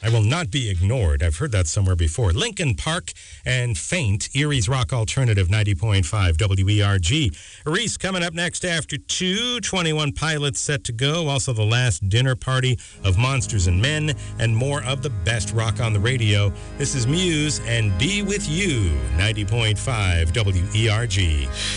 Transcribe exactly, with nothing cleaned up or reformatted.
I will not be ignored. I've heard that somewhere before. Linkin Park and Faint, Erie's Rock Alternative, ninety point five W E R G. Reese coming up next after two, twenty-one Pilots set to go. Also the last dinner party of Monsters and Men, and more of the best rock on the radio. This is Muse and Be With You, ninety point five W E R G.